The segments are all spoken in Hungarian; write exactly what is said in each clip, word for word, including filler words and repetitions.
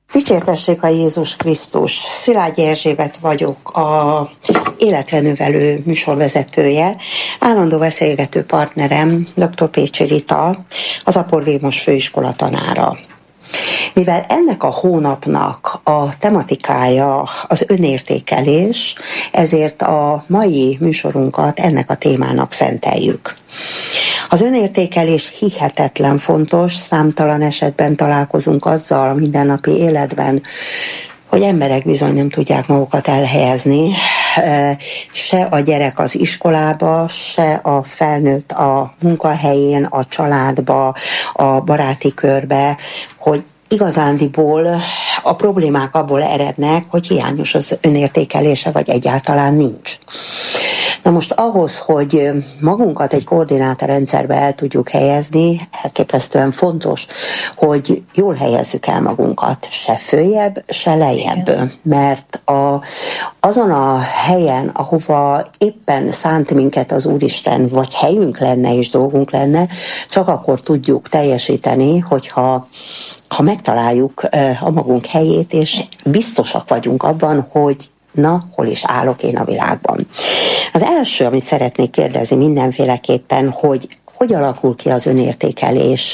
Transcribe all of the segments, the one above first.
Dicsértessék a Jézus Krisztus! Szilágyi Erzsébet vagyok, a Életre Növelő műsorvezetője. Állandó beszélgető partnerem dr. Pécsi Rita, az Apor Vilmos főiskola tanára. Mivel ennek a hónapnak a tematikája az önértékelés, ezért a mai műsorunkat ennek a témának szenteljük. Az önértékelés hihetetlen fontos, számtalan esetben találkozunk azzal a mindennapi életben, hogy emberek bizony nem tudják magukat elhelyezni, se a gyerek az iskolába, se a felnőtt a munkahelyén, a családba, a baráti körbe, hogy igazándiból a problémák abból erednek, hogy hiányos az önértékelése, vagy egyáltalán nincs. Na most ahhoz, hogy magunkat egy koordinátorrendszerbe el tudjuk helyezni, elképesztően fontos, hogy jól helyezzük el magunkat, se följebb, se lejjebb. Igen. Mert a, azon a helyen, ahova éppen szánt minket az Úristen, vagy helyünk lenne és dolgunk lenne, csak akkor tudjuk teljesíteni, hogyha ha megtaláljuk a magunk helyét, és biztosak vagyunk abban, hogy na, hol is állok én a világban. Az első, amit szeretnék kérdezni mindenféleképpen, hogy hogy alakul ki az önértékelés,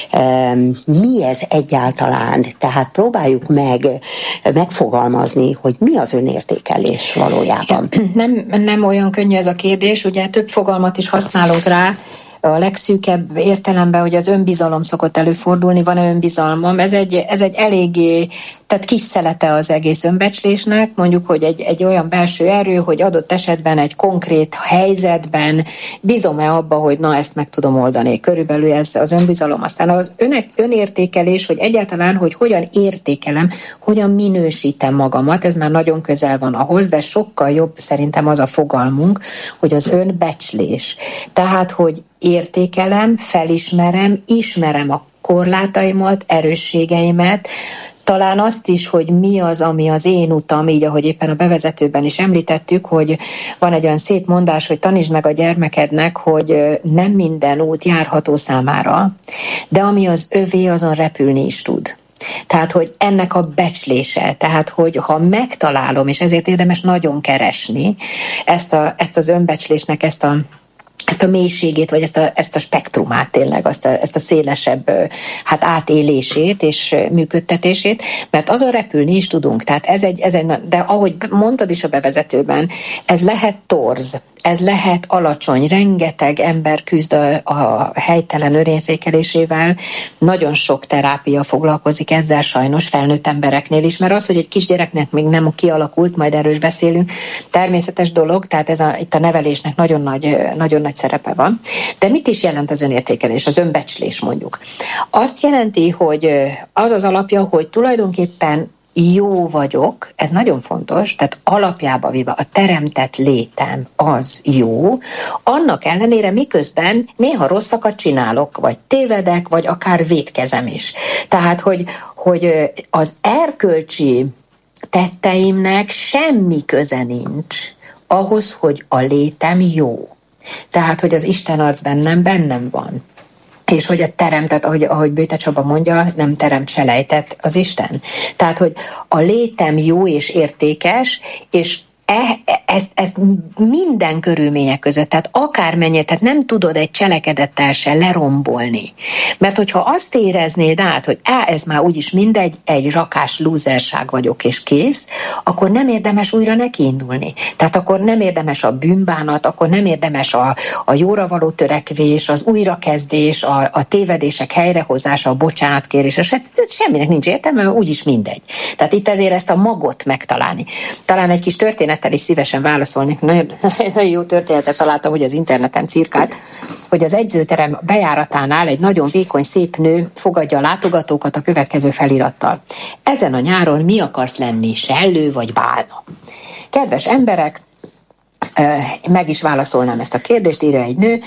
mi ez egyáltalán, tehát próbáljuk meg megfogalmazni, hogy mi az önértékelés valójában. Nem, nem olyan könnyű ez a kérdés, ugye több fogalmat is használok rá, a legszűkebb értelemben, hogy az önbizalom szokott előfordulni, van-e önbizalmam, ez egy, ez egy eléggé, tehát kis szelete az egész önbecslésnek, mondjuk, hogy egy, egy olyan belső erő, hogy adott esetben egy konkrét helyzetben bízom-e abba, hogy na, ezt meg tudom oldani. Körülbelül ez az önbizalom. Aztán az ön, önértékelés, hogy egyáltalán, hogy hogyan értékelem, hogyan minősítem magamat, ez már nagyon közel van ahhoz, de sokkal jobb szerintem az a fogalmunk, hogy az önbecslés. Tehát, hogy értékelem, felismerem, ismerem a korlátaimat, erősségeimet, talán azt is, hogy mi az, ami az én utam, így ahogy éppen a bevezetőben is említettük, hogy van egy olyan szép mondás, hogy tanítsd meg a gyermekednek, hogy nem minden út járható számára, de ami az övé, azon repülni is tud. Tehát, hogy ennek a becslése, tehát, hogy ha megtalálom, és ezért érdemes nagyon keresni ezt, a, ezt az önbecslésnek, ezt a ezt a mélységét, vagy ezt a, ezt a spektrumát tényleg, azt a, ezt a szélesebb hát átélését és működtetését, mert azon repülni is tudunk. Tehát ez egy, ez egy, de ahogy mondtad is a bevezetőben, ez lehet torz, ez lehet alacsony, rengeteg ember küzd a, a helytelen önértékelésével, nagyon sok terápia foglalkozik ezzel sajnos felnőtt embereknél is, mert az, hogy egy kisgyereknek még nem kialakult, majd erről is beszélünk, természetes dolog, tehát ez a, itt a nevelésnek nagyon nagy, nagyon nagy szerepe van. De mit is jelent az önértékelés, az önbecslés mondjuk? Azt jelenti, hogy az az alapja, hogy tulajdonképpen jó vagyok, ez nagyon fontos, tehát alapjában véve a teremtett létem az jó, annak ellenére miközben néha rosszakat csinálok, vagy tévedek, vagy akár vétkezem is. Tehát, hogy, hogy az erkölcsi tetteimnek semmi köze nincs ahhoz, hogy a létem jó. Tehát, hogy az Isten arc bennem, bennem van. És hogy a teremtet, ahogy, ahogy Bőte Csaba mondja, nem teremt selejtet az Isten. Tehát, hogy a létem jó és értékes, és E, ezt, ezt minden körülmények között, tehát akármennyire, tehát nem tudod egy cselekedettel se lerombolni. Mert hogyha azt éreznéd át, hogy á, ez már úgyis mindegy, egy rakás lúzerság vagyok és kész, akkor nem érdemes újra nekiindulni. Tehát akkor nem érdemes a bűnbánat, akkor nem érdemes a, a jóra való törekvés, az újrakezdés, a, a tévedések helyrehozása, a bocsánatkérés, se, semminek nincs értelme, mert úgyis mindegy. Tehát itt ezért ezt a magot megtalálni. Talán egy kis történet is szívesen válaszolni. Nagyon, nagyon jó történetet találtam, hogy az interneten cirkált, hogy az edzőterem bejáratánál egy nagyon vékony, szép nő fogadja a látogatókat a következő felirattal. Ezen a nyáron mi akarsz lenni, sellő vagy bálna? Kedves emberek, meg is válaszolnám ezt a kérdést, írja egy nő,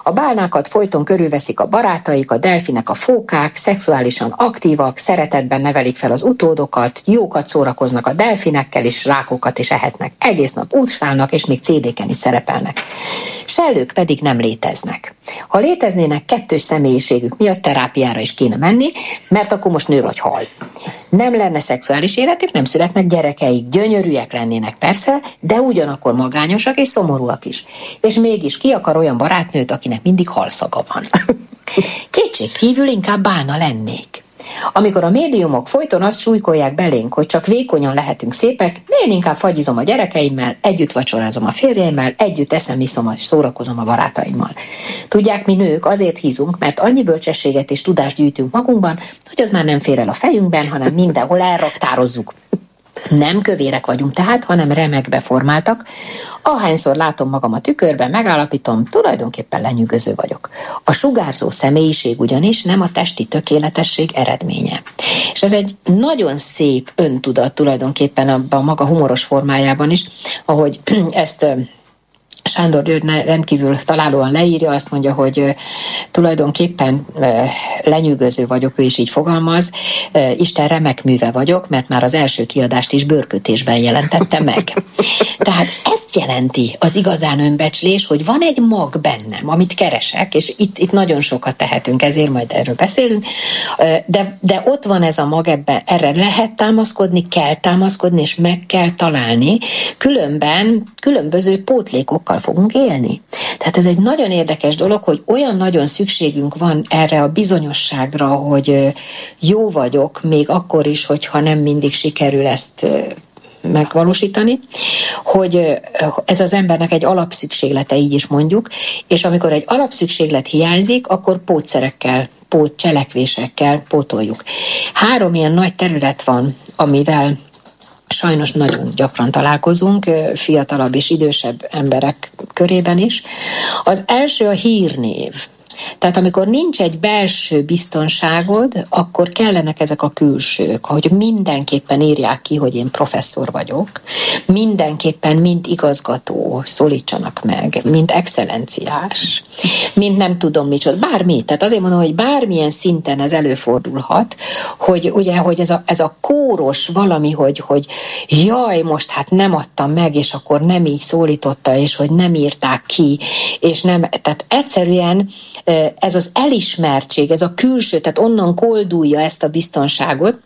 A bálnákat folyton körülveszik a barátaik, a delfinek, a fókák, szexuálisan aktívak, szeretetben nevelik fel az utódokat, jókat szórakoznak a delfinekkel, és rákokat is ehetnek. Egész nap útskálnak, és még cé dé-ken is szerepelnek. Sellők pedig nem léteznek. Ha léteznének, kettős személyiségük miatt terápiára is kéne menni, mert akkor most nő vagy hal. Nem lenne szexuális életük, nem születnek gyerekeik, gyönyörűek lennének persze, de ugyanakkor magányosak és szomorúak is. És mégis ki akar olyan barátnőt, akinek mindig halszaga van? Kétségkívül inkább bálna lennék. Amikor a médiumok folyton azt súlykolják belénk, hogy csak vékonyan lehetünk szépek, én inkább fagyizom a gyerekeimmel, együtt vacsorázom a férjeimmel, együtt eszem, iszom és szórakozom a barátaimmal. Tudják, mi nők azért hízunk, mert annyi bölcsességet és tudást gyűjtünk magunkban, hogy az már nem fér el a fejünkben, hanem mindenhol elraktározzuk. Nem kövérek vagyunk tehát, hanem remekbe formáltak. Ahányszor látom magam a tükörben, megállapítom, tulajdonképpen lenyűgöző vagyok. A sugárzó személyiség ugyanis nem a testi tökéletesség eredménye. És ez egy nagyon szép öntudat tulajdonképpen abban a maga humoros formájában is, ahogy ezt Sándor György rendkívül találóan leírja, azt mondja, hogy uh, tulajdonképpen uh, lenyűgöző vagyok, ő is így fogalmaz, uh, Isten remek műve vagyok, mert már az első kiadást is bőrkötésben jelentette meg. Tehát ezt jelenti az igazán önbecslés, hogy van egy mag bennem, amit keresek, és itt, itt nagyon sokat tehetünk, ezért majd erről beszélünk, uh, de, de ott van ez a mag ebben, erre lehet támaszkodni, kell támaszkodni, és meg kell találni, különben különböző pótlékokkal fogunk élni. Tehát ez egy nagyon érdekes dolog, hogy olyan nagyon szükségünk van erre a bizonyosságra, hogy jó vagyok, még akkor is, hogyha nem mindig sikerül ezt megvalósítani, hogy ez az embernek egy alapszükséglete, így is mondjuk, és amikor egy alapszükséglet hiányzik, akkor pótszerekkel, pótcselekvésekkel pótoljuk. Három ilyen nagy terület van, amivel sajnos nagyon gyakran találkozunk, fiatalabb és idősebb emberek körében is. Az első a hírnév. Tehát amikor nincs egy belső biztonságod, akkor kellenek ezek a külsők, hogy mindenképpen írják ki, hogy én professzor vagyok, mindenképpen mint igazgató szólítsanak meg, mint excellenciás, mint nem tudom micsoda, bármi. Tehát azért mondom, hogy bármilyen szinten ez előfordulhat, hogy ugye, hogy ez a, ez a kóros valami, hogy, hogy jaj, most hát nem adtam meg, és akkor nem így szólította, és hogy nem írták ki, és nem, tehát egyszerűen ez az elismertség, ez a külső, tehát onnan koldulja ezt a biztonságot,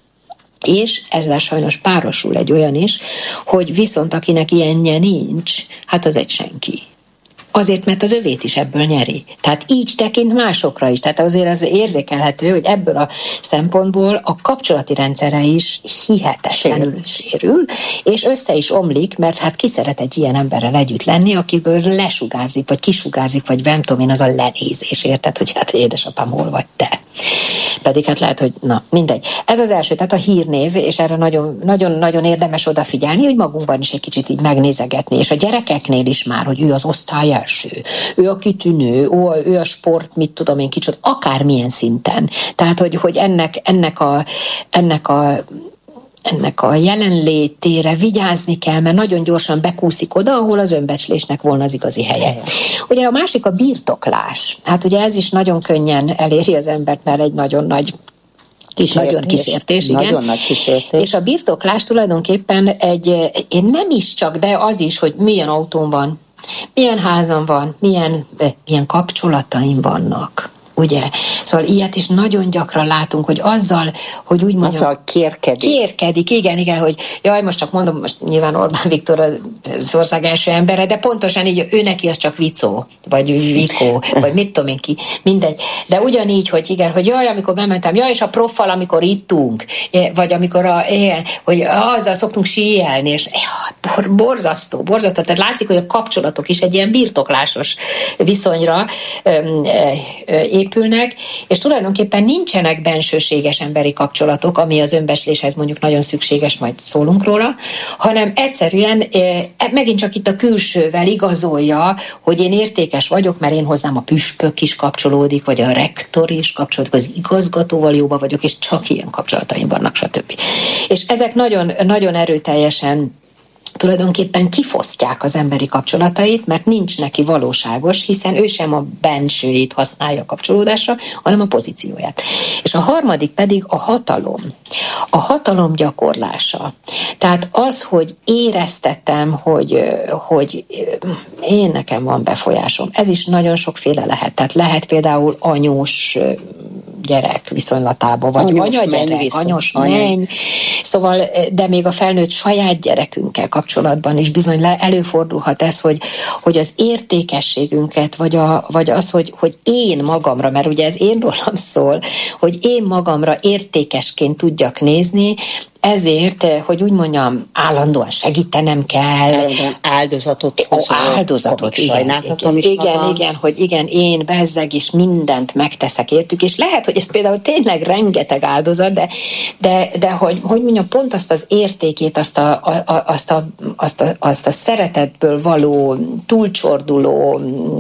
és ezzel sajnos párosul egy olyan is, hogy viszont akinek ilyenje nincs, hát az egy senki. Azért, mert az övét is ebből nyeri. Tehát így tekint másokra is. Tehát azért az érzékelhető, hogy ebből a szempontból a kapcsolati rendszere is hihetetlenül sérül, és össze is omlik, mert hát ki szeret egy ilyen emberrel együtt lenni, akiből lesugárzik, vagy kisugárzik, vagy nem tudom én, az a lenézés, érted, hogy hát édesapám, hol vagy te? Pedig hát lehet, hogy na, mindegy. Ez az első, tehát a hírnév, és erre nagyon-nagyon érdemes odafigyelni, hogy magunkban is egy kicsit így megnézegetni, és a gyerekeknél is már, hogy ő az osztály első, ő a kitűnő, ő a sport, mit tudom én kicsit, akármilyen szinten. Tehát, hogy, hogy ennek, ennek a, ennek a ennek a jelenlétére vigyázni kell, mert nagyon gyorsan bekúszik oda, ahol az önbecslésnek volna az igazi helye. Ugye a másik a birtoklás. Hát ugye ez is nagyon könnyen eléri az embert, mert egy nagyon nagy Kísértés. Nagyon kísértés, igen. Nagyon nagy kísértés. És a birtoklás tulajdonképpen egy, én nem is csak, de az is, hogy milyen autón van, milyen házam van, milyen, milyen kapcsolataim vannak. Ugye? Szóval ilyet is nagyon gyakran látunk, hogy azzal, hogy úgy mondjam... Azzal kérkedik. Kérkedik, igen, igen, hogy jaj, most csak mondom, most nyilván Orbán Viktor az ország első embere, de pontosan így, ő neki az csak vicó, vagy vikó, vagy mit tudom én ki, mindegy. De ugyanígy, hogy igen, hogy jaj, amikor bementem, jaj, és a proffal, amikor ittunk, vagy amikor a, hogy azzal szoktunk síelni, és jaj, borzasztó, borzasztó. Tehát látszik, hogy a kapcsolatok is egy ilyen birtoklásos viszonyra öm, épülnek, és tulajdonképpen nincsenek bensőséges emberi kapcsolatok, ami az önbecsléshez mondjuk nagyon szükséges, majd szólunk róla, hanem egyszerűen megint csak itt a külsővel igazolja, hogy én értékes vagyok, mert én hozzám a püspök is kapcsolódik, vagy a rektor is kapcsolódik, az igazgatóval jóba vagyok, és csak ilyen kapcsolataim vannak, stb. És ezek nagyon, nagyon erőteljesen tulajdonképpen kifosztják az emberi kapcsolatait, mert nincs neki valóságos, hiszen ő sem a bensőjét használja a kapcsolódásra, hanem a pozícióját. És a harmadik pedig a hatalom. A hatalom gyakorlása. Tehát az, hogy éreztetem, hogy, hogy én nekem van befolyásom. Ez is nagyon sokféle lehet. Tehát lehet például anyós gyerek viszonylatában, vagy anyós anyagyerek, anyós menny. Szóval, de még a felnőtt saját gyerekünkkel kapcsolatban is bizony előfordulhat ez, hogy, hogy az értékességünket, vagy, a, vagy az, hogy, hogy én magamra, mert ugye ez én rólam szól, hogy én magamra értékesként tudjak nézni, ezért, hogy úgy mondjam, állandóan segítenem kell. Áldozatot hozol. Áldozatot, igen, igen, igen, igen, hogy igen, én bezzeg és mindent megteszek értük, és lehet, hogy ez például tényleg rengeteg áldozat, de, de, de hogy, hogy mondjam, pont azt az értékét, azt a, a, azt, a, azt, a, azt a szeretetből való, túlcsorduló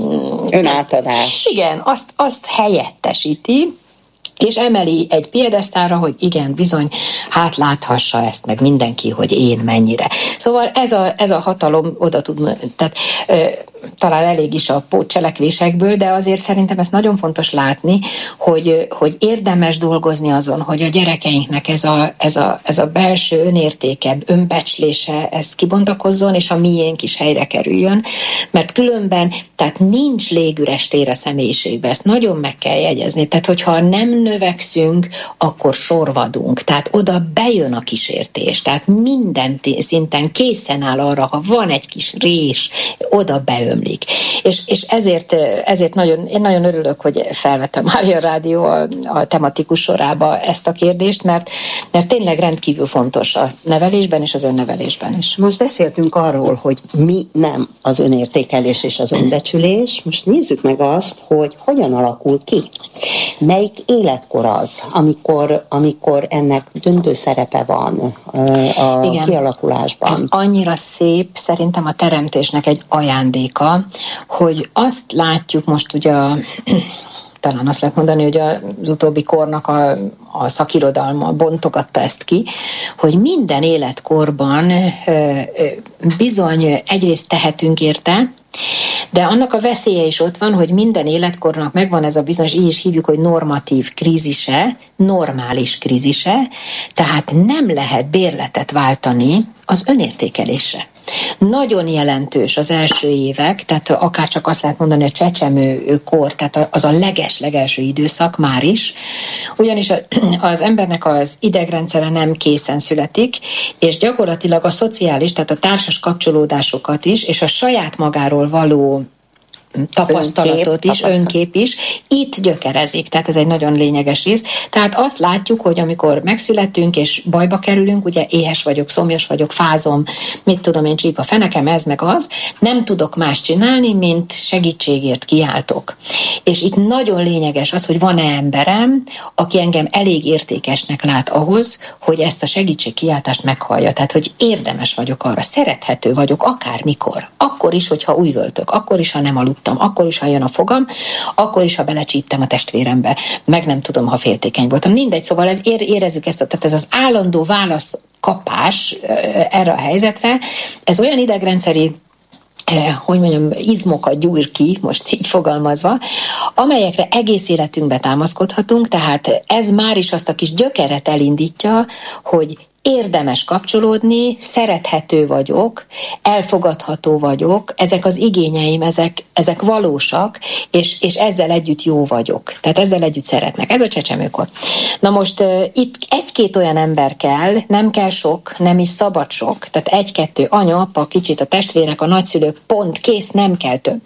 önátadás. Igen, azt, azt helyettesíti, és emeli egy piedesztára, hogy igen, bizony, hát láthassa ezt meg mindenki, hogy én mennyire. Szóval ez a, ez a hatalom oda tud, tehát ö, talán elég is a pótcselekvésekből, de azért szerintem ez nagyon fontos látni, hogy, hogy érdemes dolgozni azon, hogy a gyerekeinknek ez a, ez a, ez a belső önértéke, önbecslése, ez kibontakozzon, és a miénk is helyre kerüljön, mert különben, tehát nincs légüres tér a személyiségbe, ezt nagyon meg kell jegyezni, tehát hogyha nem növekszünk, akkor sorvadunk, tehát oda bejön a kísértés, tehát minden szinten készen áll arra, ha van egy kis rés, oda beömlik. És, és ezért, ezért nagyon, én nagyon örülök, hogy felvette a Mária Rádió a, a tematikus sorába ezt a kérdést, mert, mert tényleg rendkívül fontos a nevelésben és az önnevelésben is. Most beszéltünk arról, hogy mi nem az önértékelés és az önbecsülés. Most nézzük meg azt, hogy hogyan alakul ki. Melyik életkor az, amikor, amikor ennek döntő szerepe van a Igen. kialakulásban? Ez annyira szép, szerintem a teremtésnek egy ajándéka, hogy azt látjuk most ugye a talán azt lehet mondani, hogy az utóbbi kornak a, a szakirodalma bontogatta ezt ki, hogy minden életkorban bizony egyrészt tehetünk érte, de annak a veszélye is ott van, hogy minden életkornak megvan ez a bizonyos, így is hívjuk, hogy normatív krízise, normális krízise, tehát nem lehet bérletet váltani az önértékelésre. Nagyon jelentős az első évek, tehát akár csak azt lehet mondani, a csecsemő kor, tehát az a leges-legelső időszak már is, ugyanis az embernek az idegrendszere nem készen születik, és gyakorlatilag a szociális, tehát a társas kapcsolódásokat is, és a saját magáról való tapasztalatot önkép, is, tapasztalat. önkép is, itt gyökerezik, tehát ez egy nagyon lényeges rész. Tehát azt látjuk, hogy amikor megszületünk és bajba kerülünk, ugye éhes vagyok, szomjas vagyok, fázom, mit tudom én, csíp a fenekem, ez meg az, nem tudok más csinálni, mint segítségért kiáltok. És itt nagyon lényeges az, hogy van-e emberem, aki engem elég értékesnek lát ahhoz, hogy ezt a segítségkiáltást meghallja. Tehát, hogy érdemes vagyok arra, szerethető vagyok akármikor. Akkor is, hogyha újvöltök, akkor is, ha nem aludtam, akkor is, ha jön a fogam, akkor is, ha belecsíptem a testvérembe, meg nem tudom, ha féltékeny voltam. Mindegy, szóval ez, érezzük ezt, tehát ez az állandó válaszkapás erre a helyzetre, ez olyan idegrendszeri hogy mondjam, izmokat gyújt ki, most így fogalmazva, amelyekre egész életünkbe támaszkodhatunk, tehát ez már is azt a kis gyökeret elindítja, hogy érdemes kapcsolódni, szerethető vagyok, elfogadható vagyok, ezek az igényeim, ezek, ezek valósak, és, és ezzel együtt jó vagyok. Tehát ezzel együtt szeretnek. Ez a csecsemőkor. Na most uh, itt egy-két olyan ember kell, nem kell sok, nem is szabad sok, tehát egy-kettő anya, apa, kicsit a testvérek, a nagyszülők, pont, kész, nem kell több.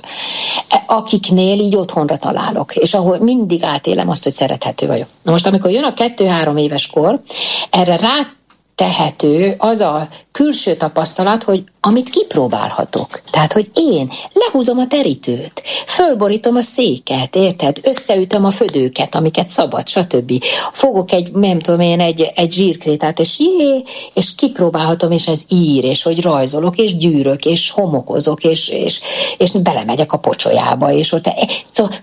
Akiknél így otthonra találok, és ahol mindig átélem azt, hogy szerethető vagyok. Na most, amikor jön a kettő-három éves kor, erre rá tehető az a külső tapasztalat, hogy amit kipróbálhatok. Tehát, hogy én lehúzom a terítőt, fölborítom a széket, érted? Összeütöm a födőket, amiket szabad, stb. Fogok egy, nem tudom én, egy, egy zsírkrétát, és jé, és kipróbálhatom, és ez ír, és hogy rajzolok, és gyűrök, és homokozok, és, és, és belemegyek a pocsolyába, és ott, szóval, szóval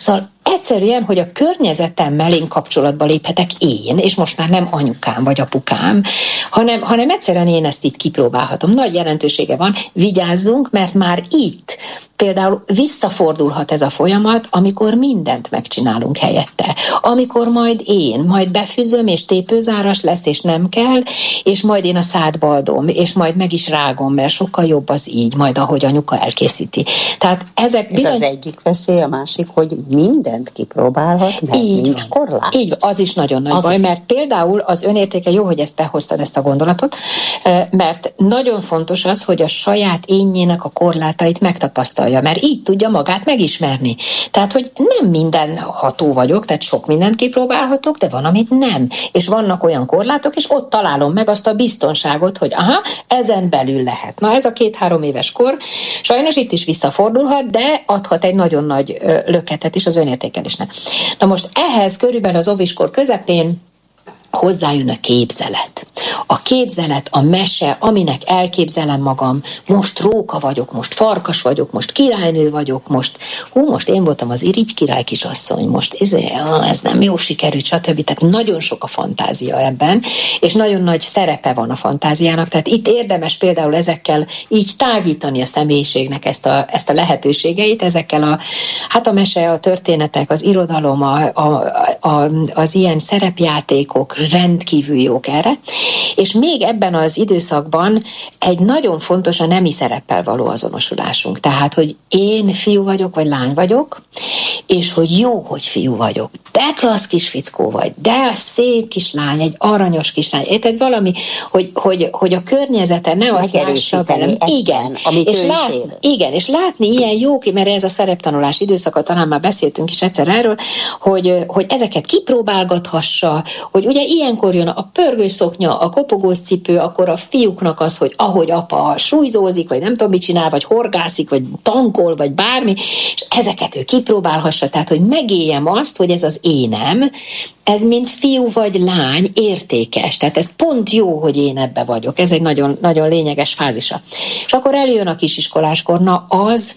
egyszerűen, hogy a környezetemmel én kapcsolatba léphetek én, és most már nem anyukám vagy apukám, hanem, hanem egyszerűen én ezt itt kipróbálhatom. Nagy jelentősége van, vigyázzunk, mert már itt például visszafordulhat ez a folyamat, amikor mindent megcsinálunk helyette. Amikor majd én, majd befűzöm, és tépőzáras lesz, és nem kell, és majd én a szádba adom, és majd meg is rágom, mert sokkal jobb az így, majd ahogy anyuka elkészíti. Tehát ezek bizony... Ez az egyik veszély, a másik, hogy mindent kipróbálhat, mert így nincs van. Korlát. Így, az is nagyon nagy az baj, is. Mert például az önértéke, jó, hogy ezt behoztad, ezt a gondolatot, mert nagyon fontos az, hogy a saját énjének a korlátait megtapasztalja, mert így tudja magát megismerni. Tehát, hogy nem minden ható vagyok, tehát sok mindent kipróbálhatok, de van, amit nem. És vannak olyan korlátok, és ott találom meg azt a biztonságot, hogy aha, ezen belül lehet. Na, ez a két-három éves kor, sajnos itt is visszafordulhat, de adhat egy nagyon nagy löketet is az önértékelésnek. Na most ehhez körülbelül az óviskor közepén hozzájön a képzelet. A képzelet, a mese, aminek elképzelem magam, most róka vagyok, most farkas vagyok, most királynő vagyok, most, hú, most én voltam az irigy király kisasszony, most ez, ez nem jó sikerült, stb. Tehát nagyon sok a fantázia ebben, és nagyon nagy szerepe van a fantáziának, tehát itt érdemes például ezekkel így tágítani a személyiségnek ezt a, ezt a lehetőségeit, ezekkel a, hát a mese, a történetek, az irodalom, a, a, a, az ilyen szerepjátékok rendkívül jók erre, és még ebben az időszakban egy nagyon fontos a nemi szereppel való azonosulásunk. Tehát, hogy én fiú vagyok, vagy lány vagyok, és hogy jó, hogy fiú vagyok. De klassz kis fickó vagy, de szép kislány, egy aranyos kislány. Érted valami, hogy, hogy, hogy a környezete ne azt lássa velem. Igen, és lát, igen, és látni ilyen jó, mert ez a szereptanulás időszaka, talán már beszéltünk is egyszer erről, hogy, hogy ezeket kipróbálgathassa, hogy ugye ilyenkor jön a pörgős szoknya, a kopogós cipő, akkor a fiúknak az, hogy ahogy apa súlyzózik, vagy nem tudom mit csinál, vagy horgászik, vagy tankol, vagy bármi, és ezeket ő kipróbálhassa, tehát hogy megéljem azt, hogy ez az énem, ez mint fiú vagy lány értékes, tehát ez pont jó, hogy én ebbe vagyok, ez egy nagyon, nagyon lényeges fázisa. És akkor eljön a kisiskoláskorna, az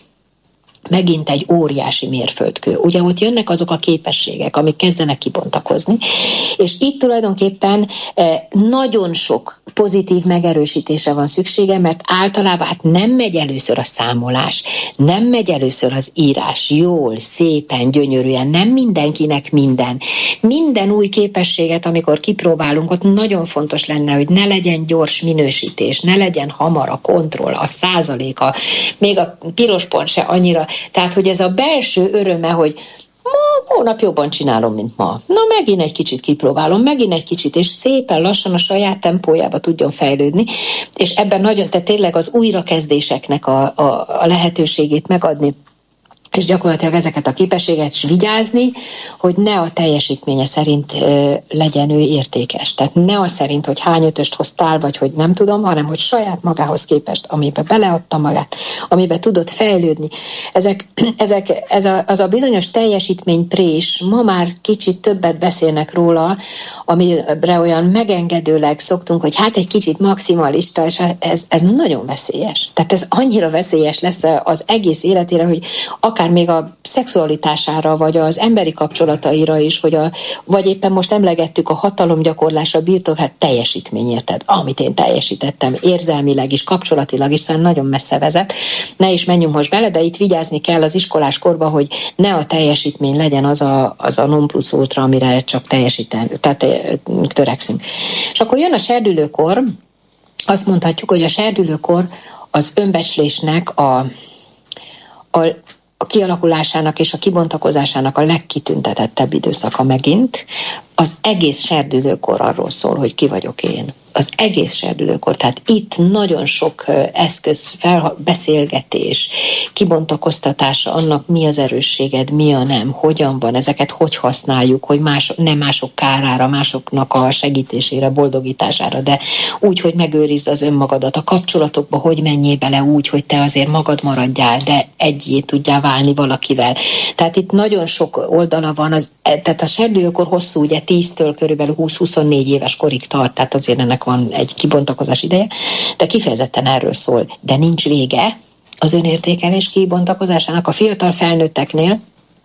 megint egy óriási mérföldkő. Ugye ott jönnek azok a képességek, amik kezdenek kibontakozni, és itt tulajdonképpen nagyon sok pozitív megerősítése van szüksége, mert általában hát nem megy először a számolás, nem megy először az írás jól, szépen, gyönyörűen, nem mindenkinek minden. Minden új képességet, amikor kipróbálunk, ott nagyon fontos lenne, hogy ne legyen gyors minősítés, ne legyen hamar a kontroll, a százaléka, még a piros pont se annyira. Tehát, hogy ez a belső öröme, hogy ma hónap jobban csinálom, mint ma. Na, megint egy kicsit kipróbálom, megint egy kicsit, és szépen lassan a saját tempójába tudjon fejlődni, és ebben nagyon, tehát tényleg az újrakezdéseknek a, a, a lehetőségét megadni, és gyakorlatilag ezeket a képességet is vigyázni, hogy ne a teljesítménye szerint ö, legyen ő értékes. Tehát ne az szerint, hogy hány ötöst hoztál, vagy hogy nem tudom, hanem hogy saját magához képest, amiben beleadta magát, amiben tudott fejlődni. Ezek, ezek, ez a, az a bizonyos teljesítményprés, ma már kicsit többet beszélnek róla, amire olyan megengedőleg szoktunk, hogy hát egy kicsit maximalista, és ez, ez nagyon veszélyes. Tehát ez annyira veszélyes lesz az egész életére, hogy akár még a szexualitására, vagy az emberi kapcsolataira is, hogy a, vagy éppen most emlegettük a hatalomgyakorlásra, birtok, hát teljesítmény, érted? Amit én teljesítettem érzelmileg is, kapcsolatilag is, szóval nagyon messze vezet. Ne is menjünk most bele, de itt vigyázni kell az iskolás korba, hogy ne a teljesítmény legyen az a, az a non plus ultra, amire csak teljesíteni, tehát törekszünk. És akkor jön a serdülőkor, azt mondhatjuk, hogy a serdülőkor az önbecslésnek a, a a kialakulásának és a kibontakozásának a legkitüntetettebb időszaka megint. Az egész serdülőkor arról szól, hogy ki vagyok én. Az egész serdülőkor. Tehát itt nagyon sok eszköz, beszélgetés, kibontakoztatása annak, mi az erősséged, mi a nem, hogyan van, ezeket hogy használjuk, hogy más, nem mások kárára, másoknak a segítésére, boldogítására, de úgy, hogy megőrizd az önmagadat. A kapcsolatokba hogy menjél bele úgy, hogy te azért magad maradjál, de egyé tudjál válni valakivel. Tehát itt nagyon sok oldala van, az, tehát a serdülőkor hosszú, ugye tíztől körülbelül húsz-huszonnégy éves korig tart, tehát azért ennek van egy kibontakozás ideje, de kifejezetten erről szól. De nincs vége az önértékelés kibontakozásának a fiatal felnőtteknél,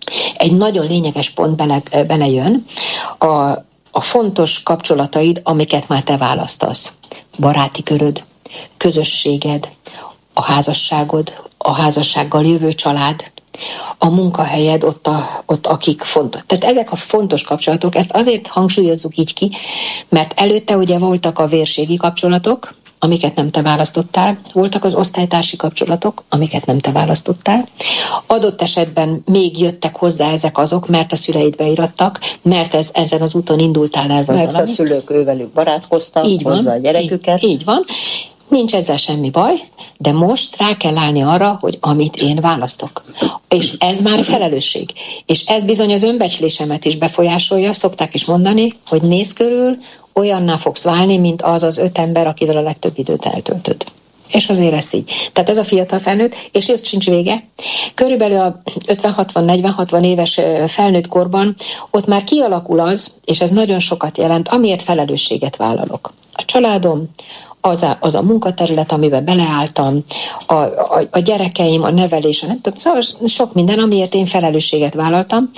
egy nagyon lényeges pont bele, belejön, a, a fontos kapcsolataid, amiket már te választasz. Baráti köröd, közösséged, a házasságod, a házassággal jövő család, a munkahelyed, ott, a, ott akik fontos. Tehát ezek a fontos kapcsolatok, ezt azért hangsúlyozzuk így ki, mert előtte ugye voltak a vérségi kapcsolatok, amiket nem te választottál, voltak az osztálytársi kapcsolatok, amiket nem te választottál. Adott esetben még jöttek hozzá ezek azok, mert a szüleid beirattak, mert ez, ezen az úton indultál el. Mert valami. a szülők ővelük barátkoztak, így van, hozzá a gyereküket. Így, így van. Nincs ezzel semmi baj, de most rá kell állni arra, hogy amit én választok. És ez már felelősség. És ez bizony az önbecslésemet is befolyásolja, szokták is mondani, hogy nézz körül, olyanná fogsz válni, mint az az öt ember, akivel a legtöbb időt eltöltöd. És azért ezt így. Tehát ez a fiatal felnőtt, és itt sincs vége. Körülbelül a ötven-hatvan-negyven-hatvan éves felnőtt korban ott már kialakul az, és ez nagyon sokat jelent, amiért felelősséget vállalok. A családom, az a, az a munkaterület, amiben beleálltam, a, a, a gyerekeim, a nevelés, nem tudom, szóval sok minden, amiért én felelősséget vállaltam.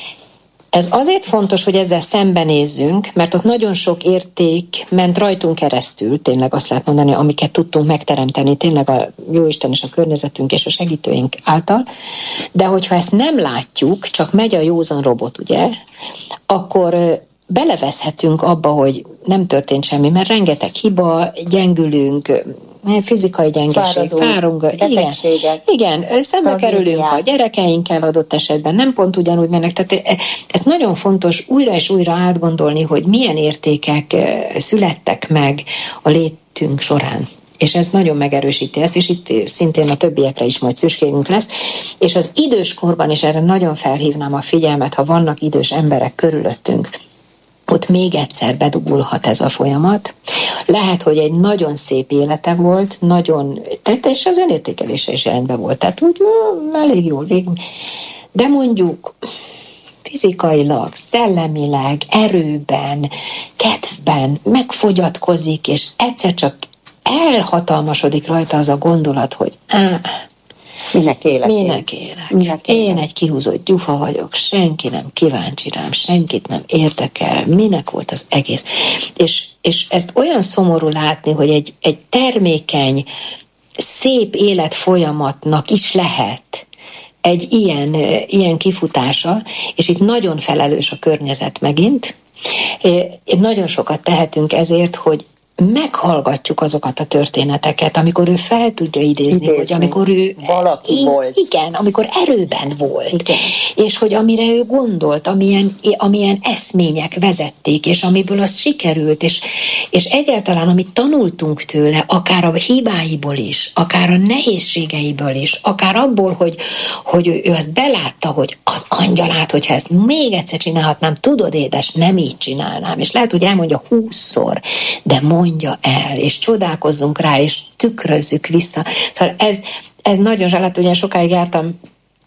Ez azért fontos, hogy ezzel szembenézzünk, mert ott nagyon sok érték ment rajtunk keresztül, tényleg azt lehet mondani, amiket tudtunk megteremteni, tényleg a Jóisten és a környezetünk és a segítőink által, de hogyha ezt nem látjuk, csak megy a józan robot, ugye, akkor beleveszhetünk abba, hogy nem történt semmi, mert rengeteg hiba, gyengülünk, fizikai gyengeség, fárunk, igen, igen, szembe kerülünk a gyerekeinkkel adott esetben, nem pont ugyanúgy mennek, tehát ez nagyon fontos újra és újra átgondolni, hogy milyen értékek születtek meg a létünk során. És ez nagyon megerősíti ezt, és itt szintén a többiekre is majd szükségünk lesz. És az időskorban is erre nagyon felhívnám a figyelmet, ha vannak idős emberek körülöttünk, ott még egyszer bedugulhat ez a folyamat. Lehet, hogy egy nagyon szép élete volt, nagyon, tehát és az önértékelése is rendben volt, tehát úgy elég jól végül. De mondjuk fizikailag, szellemileg, erőben, kedvben megfogyatkozik, és egyszer csak elhatalmasodik rajta az a gondolat, hogy áh, Minek élek? Minek élek? Minek élek? Én egy kihúzott gyufa vagyok, senki nem kíváncsi rám, senkit nem érdekel, minek volt az egész. És, és ezt olyan szomorú látni, hogy egy, egy termékeny, szép életfolyamatnak is lehet egy ilyen, ilyen kifutása, és itt nagyon felelős a környezet megint. Nagyon sokat tehetünk ezért, hogy meghallgatjuk azokat a történeteket, amikor ő fel tudja idézni, idézni. hogy amikor ő valaki í- volt. Igen, amikor erőben volt. Igen. És hogy amire ő gondolt, amilyen, amilyen eszmények vezették, és amiből az sikerült, és, és egyáltalán amit tanultunk tőle, akár a hibáiból is, akár a nehézségeiből is, akár abból, hogy, hogy ő, ő azt belátta, hogy az angyalát, hogyha ezt még egyszer csinálhatnám, tudod édes, nem így csinálnám. És lehet, hogy elmondja húszszor, de mondja el, és csodálkozzunk rá, és tükrözzük vissza. Szóval ez, ez nagyon zsállat, ugye sokáig jártam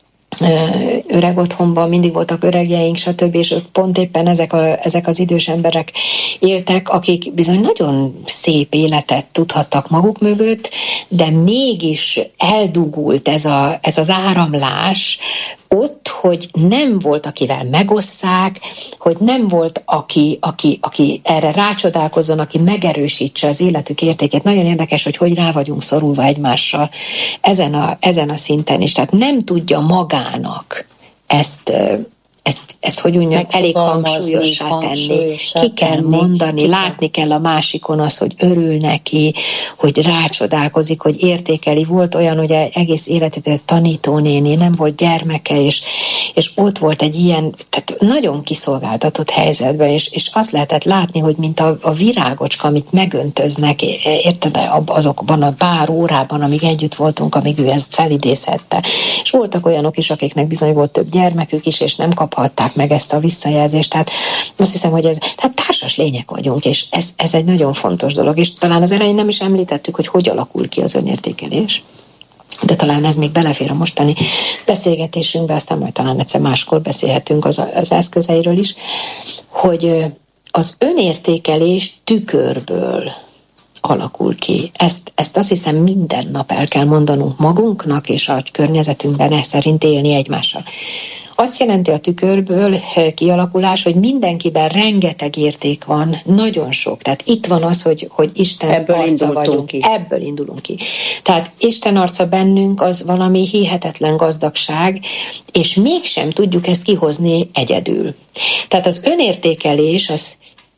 öreg otthonban, mindig voltak öregjeink, stb., és pont éppen ezek, a, ezek az idős emberek éltek, akik bizony nagyon szép életet tudhattak maguk mögött, de mégis eldugult ez, a, ez az áramlás ott, hogy nem volt, akivel megosszák, hogy nem volt, aki, aki, aki erre rácsodálkozzon, aki megerősítse az életük értékét. Nagyon érdekes, hogy hogy rá vagyunk szorulva egymással ezen a, ezen a szinten is. Tehát nem tudja magának ezt, ezt, ezt hogy mondjam, elég hangsúlyossá tenni. Ki kell tenni, mondani, ki látni kell a másikon az, hogy örül neki, hogy rácsodálkozik, hogy értékeli. Volt olyan, hogy egész életében tanítónéni, nem volt gyermeke, és, és ott volt egy ilyen, tehát nagyon kiszolgáltatott helyzetben, és, és azt lehetett látni, hogy mint a, a virágocska, amit megöntöznek, érted, azokban a pár órában, amíg együtt voltunk, amíg ő ezt felidézhette. És voltak olyanok is, akiknek bizony volt több gyermekük is, és nem kaphatták meg ezt a visszajelzést. Tehát azt hiszem, hogy ez, tehát társas lények vagyunk, és ez, ez egy nagyon fontos dolog. És talán az elején nem is említettük, hogy hogy alakul ki az önértékelés. De talán ez még belefér a mostani beszélgetésünkbe, aztán majd talán egyszer máskor beszélhetünk az, az eszközeiről is, hogy az önértékelés tükörből alakul ki. Ezt, ezt azt hiszem minden nap el kell mondanunk magunknak, és a környezetünkben e szerint élni egymással. azt jelenti a tükörből kialakulás, hogy mindenkiben rengeteg érték van, nagyon sok. Tehát itt van az, hogy, hogy Isten ebből arca vagyunk. Ki. Ebből indulunk ki. Tehát Isten arca bennünk az valami hihetetlen gazdagság, és mégsem tudjuk ezt kihozni egyedül. Tehát az önértékelés az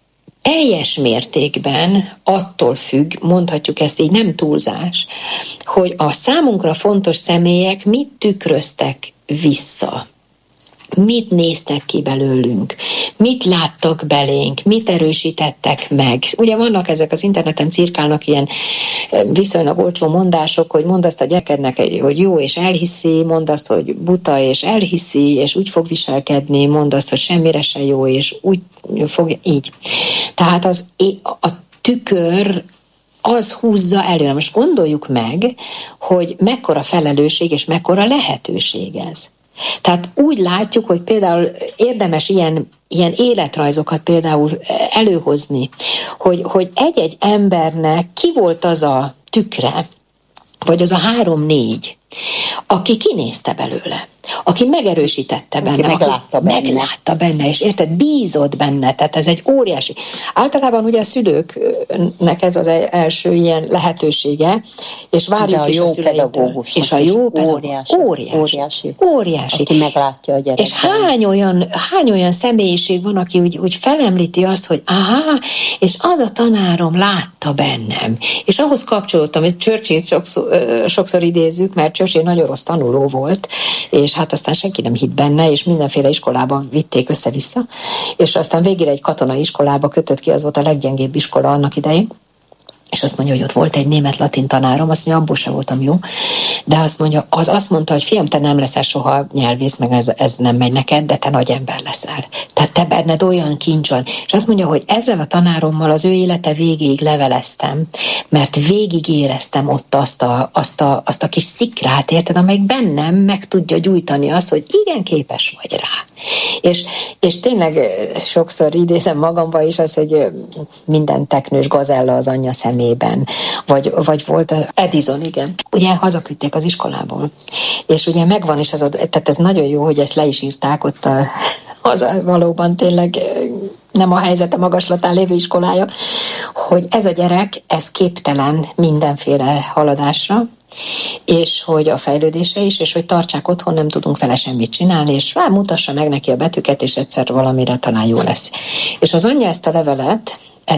teljes mértékben attól függ, mondhatjuk ezt így, nem túlzás, hogy a számunkra fontos személyek mit tükröztek vissza. Mit néztek ki belőlünk, mit láttak belénk, mit erősítettek meg. Ugye vannak ezek az interneten cirkálnak ilyen viszonylag olcsó mondások, hogy mondd azt a gyerekednek, hogy jó és elhiszi, mondd azt, hogy buta és elhiszi, és úgy fog viselkedni, mondd azt, hogy semmire se jó, és úgy fog, így. Tehát az, a tükör az húzza előre. Most gondoljuk meg, hogy mekkora felelősség és mekkora lehetőség ez. Tehát úgy látjuk, hogy például érdemes ilyen, ilyen életrajzokat például előhozni, hogy, hogy egy-egy embernek ki volt az a tükre, vagy az a három-négy, aki kinézte belőle, aki megerősítette benne, aki meglátta aki benne. meglátta benne, és érted, bízott benne, tehát ez egy óriási. Általában ugye a szülőknek ez az első ilyen lehetősége, és várjuk is a szüleitől. És a jó pedagógus, óriási, óriási, óriási. Aki meglátja a gyereket. És hány olyan, hány olyan személyiség van, aki úgy, úgy felemlíti azt, hogy aha, és az a tanárom látta bennem. És ahhoz kapcsolódtam, hogy Churchillt sokszor, sokszor idézzük, mert Churchill nagyon rossz tanuló volt, és hát aztán senki nem hitt benne, és mindenféle iskolában vitték össze-vissza, és aztán végére egy katonai iskolába kötött ki, az volt a leggyengébb iskola annak idején, és azt mondja, hogy ott volt egy német-latin tanárom, azt mondja, abból sem voltam jó, de azt mondja, az azt mondta, hogy fiam, te nem leszel soha nyelvész, meg ez, ez nem megy neked, de te nagy ember leszel. Tehát te benned olyan kincs van. És azt mondja, hogy ezzel a tanárommal az ő élete végéig leveleztem, mert végig éreztem ott azt a, azt a, azt a kis szikrát, érted, amely bennem meg tudja gyújtani azt, hogy igen, képes vagy rá. És, és tényleg sokszor idézem magamba is az, hogy minden teknős gazella az anyja szemében, vagy, vagy volt Edison, igen. Ugye hazaküldték az iskolából, és ugye megvan is az, a, tehát ez nagyon jó, hogy ezt le is írták ott a, az valóban tényleg nem a helyzete magaslatán lévő iskolája, hogy ez a gyerek, ez képtelen mindenféle haladásra, és hogy a fejlődése is, és hogy tartsák otthon, nem tudunk vele semmit csinálni, és már mutassa meg neki a betűket, és egyszer valamire talán jó lesz. És az anyja ezt a levelet